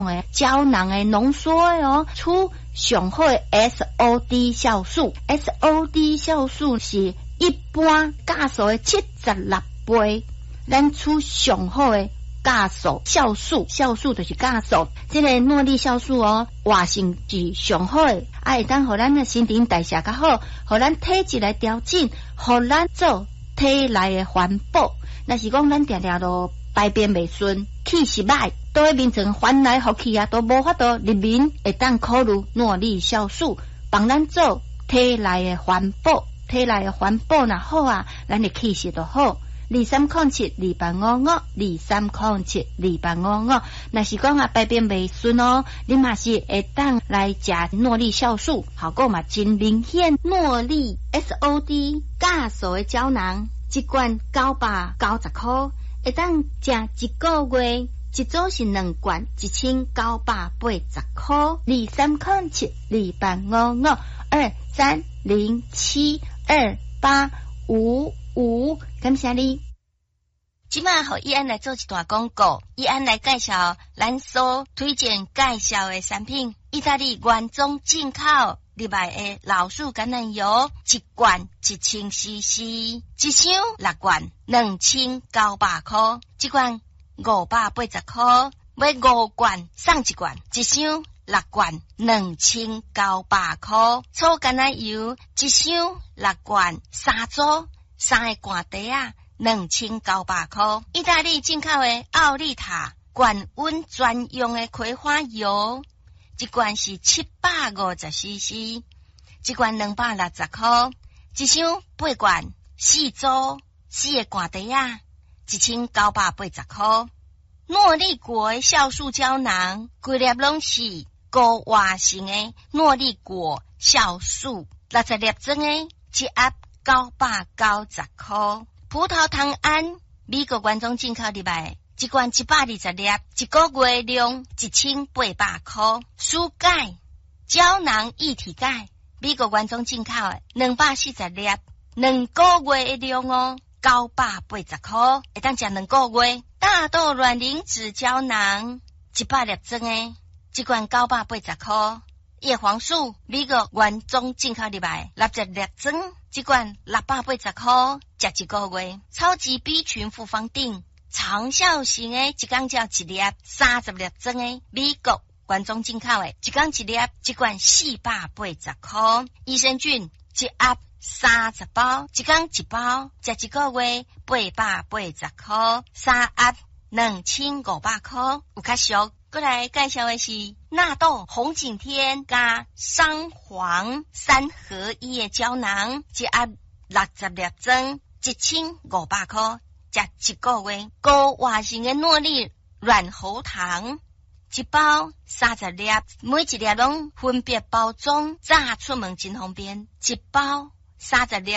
胶囊的浓缩哦，出上好的 SOD 酵素。SOD 酵素是一般酵素的76倍，咱出上好的酵素，酵素就是酵素。这个诺丽酵素哦，活性是上好的，会当互咱的新陈代谢较好，互咱体质来调整，互咱做体内的环保。若是讲咱常常都排便未顺，气是歹，都会变成翻来覆去啊，都无法度入眠，会当考虑诺丽酵素，帮咱做体内的环保。体内的环保若好啊，咱的气势就好。23072855，23072855。若是讲啊排便未顺哦，你嘛是会当来食诺丽酵素，效果嘛真明显。诺丽 SOD 酵素的胶囊，一罐990块，会当食一个月。一组是2罐，1980块。23072855，23072855，感谢你。即马互伊安来做一段广告，伊安来介绍咱所推荐介绍的产品，意大利原装进口入来的老鼠橄榄油，一罐1000cc， 一箱6罐2900块，一罐580块，买5罐送1罐，一箱6罐2900块。粗橄榄油一箱6罐3组，3个罐底啊2900块。意大利进口的奥利塔高温专用的葵花油，一罐是750cc， 一罐260块，一箱8罐4组，4个罐底啊1980块。诺丽果的酵素胶囊，规粒拢是高活性的诺丽果酵素，60粒装的，一盒990块。葡萄糖胺，美国原装进口入来，一罐120粒，一个月量1800块。舒钙胶囊一体钙，美国原装进口的240粒，2个月的量哦，980块，会当食2个月。大豆卵磷脂胶囊100粒装的，一罐980块。叶黄素美国原装进口入来，60粒装，一罐680块，食1个月。超级 B 群复方锭长效型的，一缸叫1粒，30粒装的，美国原装进口的，一缸1粒，一罐480块。益生菌一盒30包，一缸1包，食1个月880块，3盒2500块，有较俗。过来介绍的是纳豆红景天加桑黄3合1的胶囊，一盒60粒装，1500块，食1个月。高活性的诺丽软喉糖，一包30粒，每一粒拢分别包装，炸出门真方便，一包30粒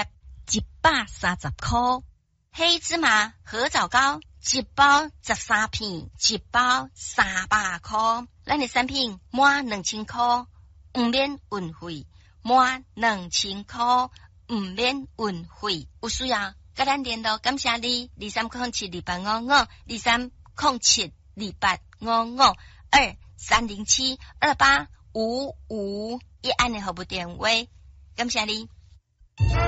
130块。黑芝麻合枣膏一包13片，一包300块。咱的产品满2000块不免运费，满2000块不免运费。有需要跟咱联络，感谢你。23072855，23072855，一按的服务电话，感谢你。